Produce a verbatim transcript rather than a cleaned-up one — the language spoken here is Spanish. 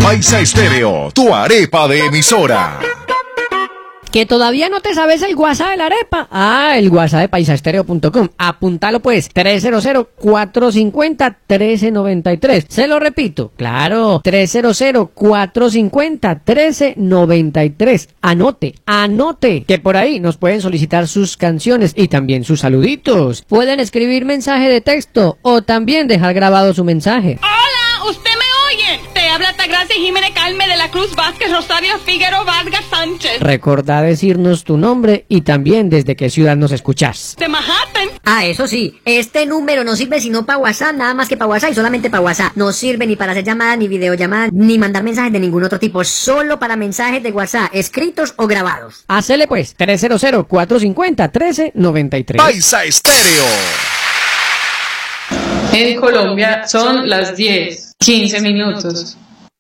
Paisa Estéreo, tu arepa de emisora. ¿Que todavía no te sabes el WhatsApp de la arepa? Ah, el WhatsApp de paisaestereo punto com. Apúntalo pues, tres cero cero, cuatro cinco cero, uno tres nueve tres. Se lo repito, claro, tres cero cero, cuatro cinco cero, uno tres nueve tres. Anote, anote, que por ahí nos pueden solicitar sus canciones y también sus saluditos. Pueden escribir mensaje de texto o también dejar grabado su mensaje. ¡Hola! ¿Usted me oye? Te habla Tagracia Jiménez Calme de la Cruz Vázquez Rosario Figueroa Vargas Sánchez. Recordá decirnos tu nombre y también desde qué ciudad nos escuchás. De Manhattan. Ah, eso sí, este número no sirve sino para WhatsApp, nada más que para WhatsApp y solamente para WhatsApp. No sirve ni para hacer llamadas, ni videollamadas, ni mandar mensajes de ningún otro tipo, solo para mensajes de WhatsApp, escritos o grabados. Hacele pues, tres cero cero, cuatro cinco cero, uno tres nueve tres. Paisa Estéreo. En Colombia son las diez, quince minutos.